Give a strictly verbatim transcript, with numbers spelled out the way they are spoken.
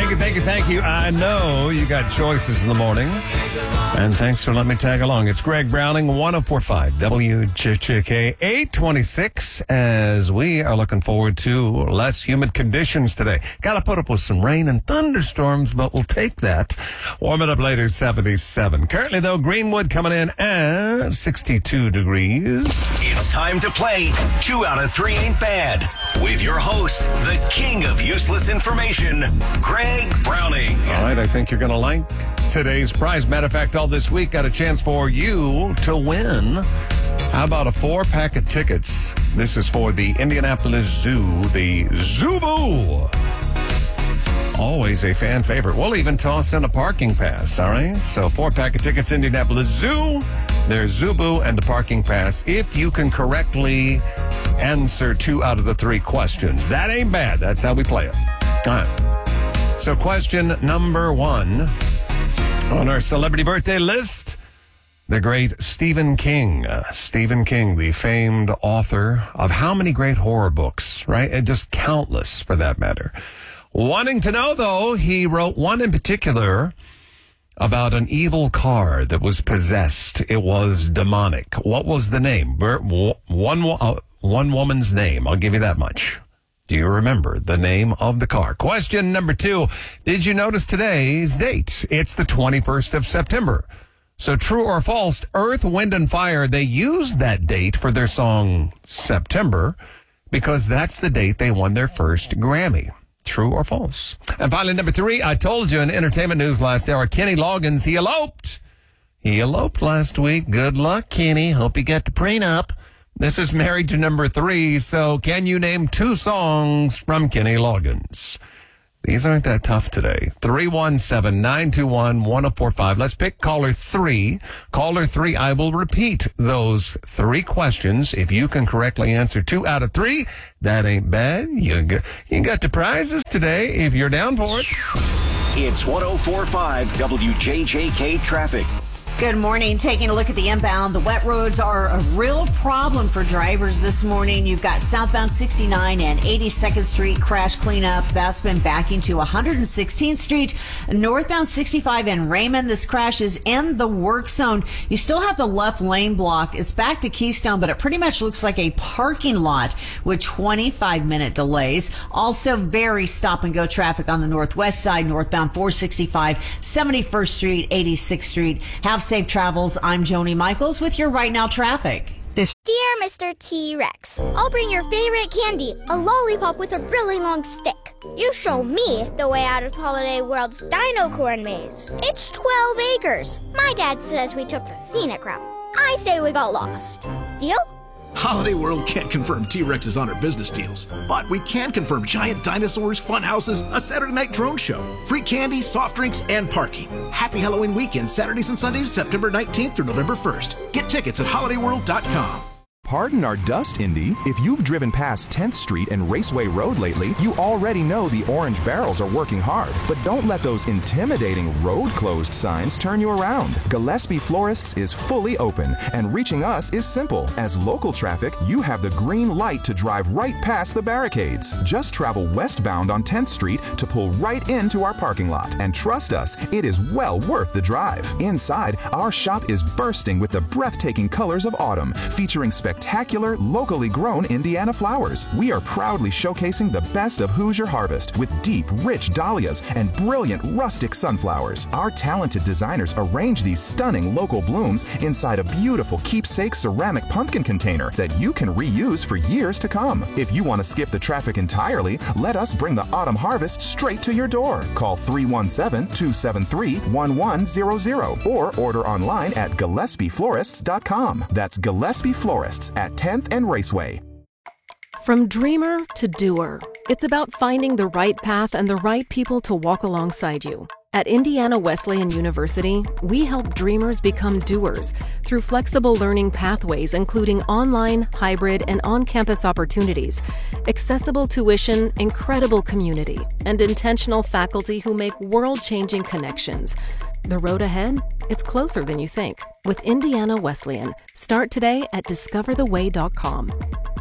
Thank you, thank you, thank you. I know you got choices in the morning. And thanks for letting me tag along. It's Greg Browning, one oh four point five W J J K, eight twenty-six, as we are looking forward to less humid conditions today. Got to put up with some rain and thunderstorms, but we'll take that. Warm it up later, seventy-seven. Currently, though, Greenwood coming in at sixty-two degrees. It's time to play Two Out of Three Ain't Bad with your host, the king of useless information, Greg Browning. All right, I think you're going to like today's prize. Matter of fact, all this week got a chance for you to win. How about a four-pack of tickets? This is for the Indianapolis Zoo, the Zoo-Boo. Always a fan favorite. We'll even toss in a parking pass, all right? So four-pack of tickets, Indianapolis Zoo. There's Zoo-Boo and the parking pass. If you can correctly answer two out of the three questions. That ain't bad. That's how we play it. All right. So question number one on our celebrity birthday list, the great Stephen King. Uh, Stephen King, the famed author of how many great horror books, right? And just countless, for that matter. Wanting to know, though, he wrote one in particular about an evil car that was possessed. It was demonic. What was the name? One, uh, one woman's name. I'll give you that much. Do you remember the name of the car? Question number two. Did you notice today's date? It's the twenty-first of September. So true or false, Earth, Wind, and Fire, they used that date for their song September because that's the date they won their first Grammy. True or false? And finally, number three, I told you in entertainment news last hour, Kenny Loggins, he eloped. He eloped last week. Good luck, Kenny. Hope you get the prenup. This is married to number three, so can you name two songs from Kenny Loggins? These aren't that tough today. three one seven, nine two one, one oh four five. Let's pick caller three. Caller three, I will repeat those three questions. If you can correctly answer two out of three, that ain't bad. You got, you got the prizes today if you're down for it. It's one oh four point five W J J K traffic. Good morning. Taking a look at the inbound, the wet roads are a real problem for drivers this morning. You've got southbound sixty-nine and eighty-second Street crash cleanup. That's been backing to one hundred sixteenth Street. Northbound sixty-five and Raymond, this crash is in the work zone. You still have the left lane blocked. It's back to Keystone, but it pretty much looks like a parking lot with twenty-five minute delays. Also very stop and go traffic on the northwest side, northbound four sixty-five, seventy-first Street, eighty-sixth Street. Have safe travels. I'm Joni Michaels with your Right Now traffic. This Dear Mister T-Rex, I'll bring your favorite candy, a lollipop with a really long stick. You show me the way out of Holiday World's Dino Corn Maze. It's twelve acres. My dad says we took the scenic route. I say we got lost. Deal? Holiday World can't confirm T-Rex's on our business deals, but we can confirm giant dinosaurs, fun houses, a Saturday night drone show, free candy, soft drinks, and parking. Happy Halloween weekend, Saturdays and Sundays, September nineteenth through November first. Get tickets at holiday world dot com. Pardon our dust, Indy. If you've driven past tenth Street and Raceway Road lately, you already know the orange barrels are working hard. But don't let those intimidating road closed signs turn you around. Gillespie Florists is fully open, and reaching us is simple. As local traffic, you have the green light to drive right past the barricades. Just travel westbound on tenth Street to pull right into our parking lot. And trust us, it is well worth the drive. Inside, our shop is bursting with the breathtaking colors of autumn, featuring spectacular Spectacular, locally grown Indiana flowers. We are proudly showcasing the best of Hoosier harvest with deep, rich dahlias and brilliant rustic sunflowers. Our talented designers arrange these stunning local blooms inside a beautiful keepsake ceramic pumpkin container that you can reuse for years to come. If you want to skip the traffic entirely, let us bring the autumn harvest straight to your door. Call three one seven, two seven three, one one zero zero or order online at gillespie florists dot com. That's Gillespie Florists at tenth and Raceway. From dreamer to doer, it's about finding the right path and the right people to walk alongside you. At Indiana Wesleyan University, we help dreamers become doers through flexible learning pathways, including online, hybrid, and on-campus opportunities, accessible tuition, incredible community, and intentional faculty who make world-changing connections. The road ahead? It's closer than you think. With Indiana Wesleyan. Start today at discover the way dot com.